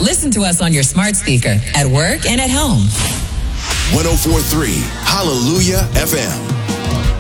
Listen to us on your smart speaker, at work and at home. 104.3 Hallelujah FM.